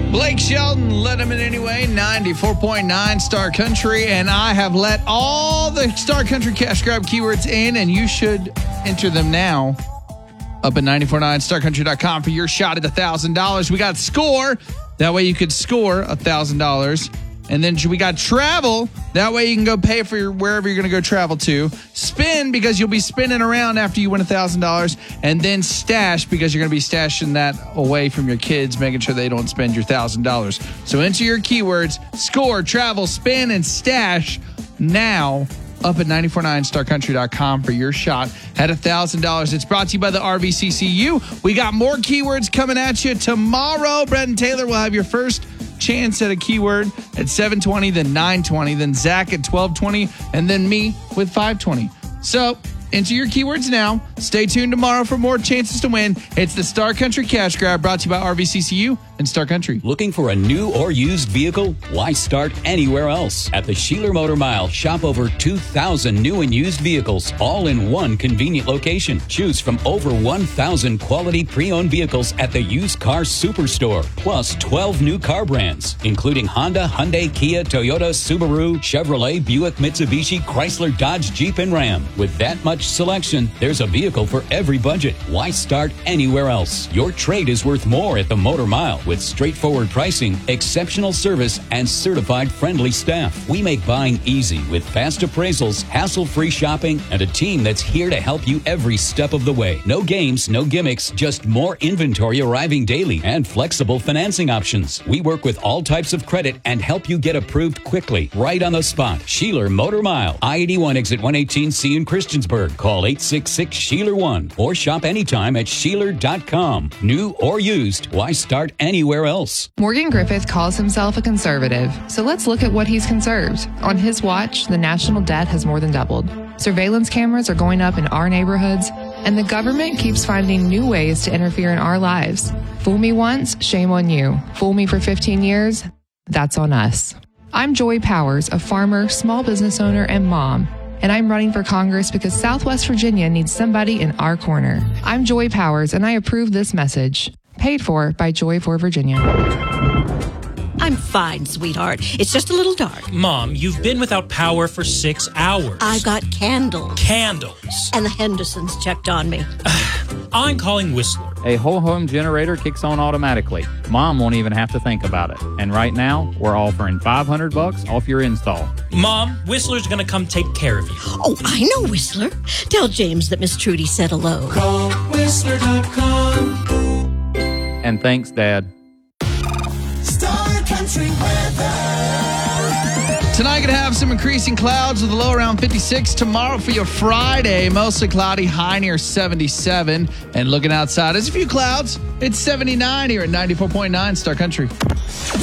Blake Shelton, let him in anyway, 94.9 Star Country, and I have let all the Star Country Cash Grab keywords in, and you should enter them now up at 949starcountry.com for your shot at $1,000. We got score. That way you could score $1,000. And then we got travel. That way you can go pay for wherever you're going to go travel to. Spin, because you'll be spinning around after you win $1,000. And then stash, because you're going to be stashing that away from your kids, making sure they don't spend your $1,000. So enter your keywords, score, travel, spin, and stash now up at 949starcountry.com for your shot at $1,000. It's brought to you by the RVCCU. We got more keywords coming at you tomorrow. Brett and Taylor will have your first chance at a keyword at 7:20, then 9:20, then Zach at 12:20, and then me with 5:20. So enter your keywords now. Stay tuned tomorrow for more chances to win. It's the Star Country Cash Grab, brought to you by RVCCU and Star Country. Looking for a new or used vehicle? Why start anywhere else? At the Sheeler Motor Mile, shop over 2,000 new and used vehicles, all in one convenient location. Choose from over 1,000 quality pre-owned vehicles at the Used Car Superstore, plus 12 new car brands, including Honda, Hyundai, Kia, Toyota, Subaru, Chevrolet, Buick, Mitsubishi, Chrysler, Dodge, Jeep, and Ram. With that much selection, there's a vehicle for every budget. Why start anywhere else? Your trade is worth more at the Motor Mile. With straightforward pricing, exceptional service, and certified friendly staff. We make buying easy with fast appraisals, hassle-free shopping, and a team that's here to help you every step of the way. No games, no gimmicks, just more inventory arriving daily and flexible financing options. We work with all types of credit and help you get approved quickly, right on the spot. Sheeler Motor Mile, I-81 exit 118C in Christiansburg. Call 866-SHEELER1 or shop anytime at Sheeler.com. New or used, why start anywhere else? Morgan Griffith calls himself a conservative, so let's look at what he's conserved. On his watch, the national debt has more than doubled. Surveillance cameras are going up in our neighborhoods, and the government keeps finding new ways to interfere in our lives. Fool me once, shame on you. Fool me for 15 years, that's on us. I'm Joy Powers, a farmer, small business owner, and mom. And I'm running for Congress because Southwest Virginia needs somebody in our corner. I'm Joy Powers, and I approve this message. Paid for by Joy for Virginia. I'm fine, sweetheart. It's just a little dark. Mom, you've been without power for 6 hours. I got candles. Candles. And the Hendersons checked on me. I'm calling Whistler. A whole home generator kicks on automatically. Mom won't even have to think about it. And right now, we're offering $500 off your install. Mom, Whistler's going to come take care of you. Oh, I know Whistler. Tell James that Miss Trudy said hello. Call Whistler.com. And thanks, Dad. Star Country weather. Tonight, going to have some increasing clouds with a low around 56. Tomorrow for your Friday, mostly cloudy, high near 77. And looking outside, there's a few clouds. It's 79 here at 94.9 Star Country.